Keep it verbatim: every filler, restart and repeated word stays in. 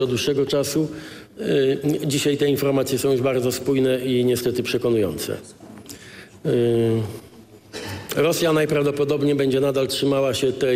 od dłuższego czasu. Dzisiaj te informacje są już bardzo spójne i niestety przekonujące. Rosja najprawdopodobniej będzie nadal trzymała się tej